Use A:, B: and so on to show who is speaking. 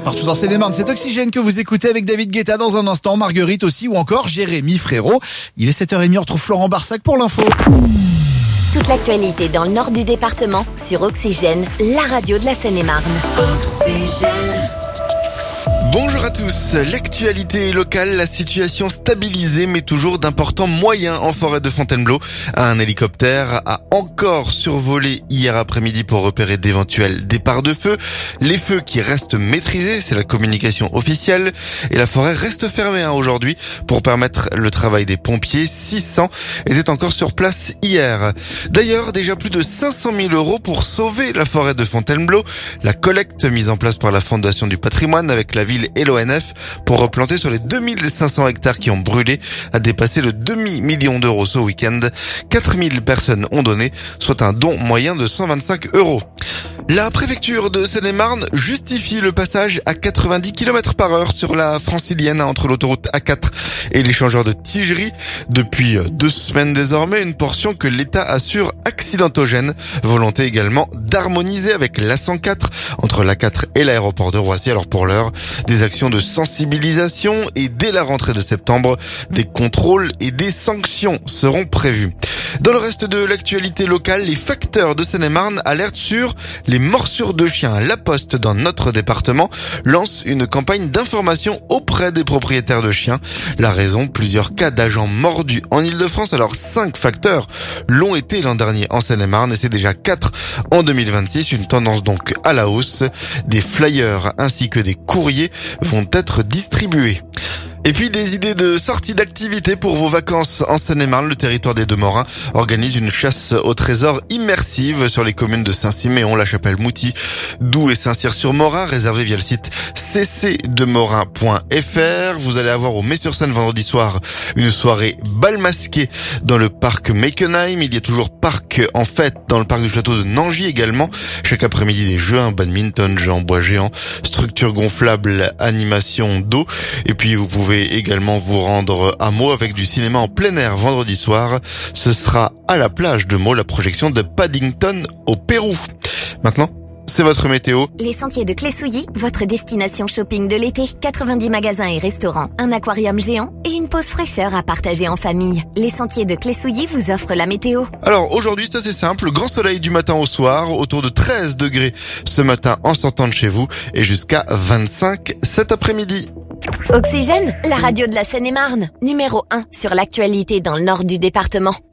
A: Partout en Seine-et-Marne, c'est Oxygène que vous écoutez avec David Guetta dans un instant, Marguerite aussi ou encore Jérémy Frérot. Il est 7h30, on retrouve Florent Barsac pour l'info.
B: Toute l'actualité dans le nord du département sur Oxygène, la radio de la Seine-et-Marne. Oxygène.
C: Bonjour à tous, l'actualité locale, la situation stabilisée mais toujours d'importants moyens en forêt de Fontainebleau. Un hélicoptère a encore survolé hier après-midi pour repérer d'éventuels départs de feu. Les feux qui restent maîtrisés, c'est la communication officielle. Et la forêt reste fermée aujourd'hui pour permettre le travail des pompiers. 600 étaient encore sur place hier. D'ailleurs, déjà plus de 500 000 € pour sauver la forêt de Fontainebleau. La collecte mise en place par la Fondation du Patrimoine avec la ville et l'ONF pour replanter sur les 2500 hectares qui ont brûlé a dépassé le demi-million d'euros ce week-end. 4000 personnes ont donné, soit un don moyen de 125 €. La préfecture de Seine-et-Marne justifie le passage à 90 km/h sur la francilienne entre l'autoroute A4 et l'échangeur de Tigerie. Depuis 2 semaines désormais, une portion que l'État assure accidentogène. Volonté également d'harmoniser avec l'A104 entre l'A4 et l'aéroport de Roissy. Alors pour l'heure, des actions de sensibilisation et dès la rentrée de septembre, des contrôles et des sanctions seront prévus. Dans le reste de l'actualité locale, les facteurs de Seine-et-Marne alertent sur les morsures de chiens. La Poste, dans notre département, lance une campagne d'information auprès des propriétaires de chiens. La raison, plusieurs cas d'agents mordus en Ile-de-France. Alors 5 facteurs l'ont été l'an dernier en Seine-et-Marne et c'est déjà 4 en 2026. Une tendance donc à la hausse. Des flyers ainsi que des courriers vont être distribués. Et puis des idées de sortie d'activité pour vos vacances en Seine-et-Marne. Le territoire des Deux-Morins organise une chasse au trésor immersive sur les communes de Saint-Siméon, La Chapelle-Mouty, Doux et Saint-Cyr-sur-Morin, réservé via le site ccdemorin.fr. Vous allez avoir au Mets-sur-Seine vendredi soir une soirée bal masqué dans le parc Meckenheim. Il y a toujours parc en fête dans le parc du château de Nangy également. Chaque après-midi des jeux, badminton, jeux en bois géant, structure gonflable, animation d'eau. Et puis vous pouvez également vous rendre à Meaux avec du cinéma en plein air vendredi soir. Ce sera à la plage de Meaux, la projection de Paddington au Pérou. Maintenant, c'est votre météo.
B: Les Sentiers de Clé-Souilly, votre destination shopping de l'été. 90 magasins et restaurants, un aquarium géant et une pause fraîcheur à partager en famille. Les Sentiers de Clé-Souilly vous offrent la météo.
C: Alors aujourd'hui, c'est assez simple. Grand soleil du matin au soir, autour de 13 degrés ce matin en sortant de chez vous et jusqu'à 25 cet après-midi.
B: Oxygène, la radio de la Seine-et-Marne, numéro 1 sur l'actualité dans le nord du département.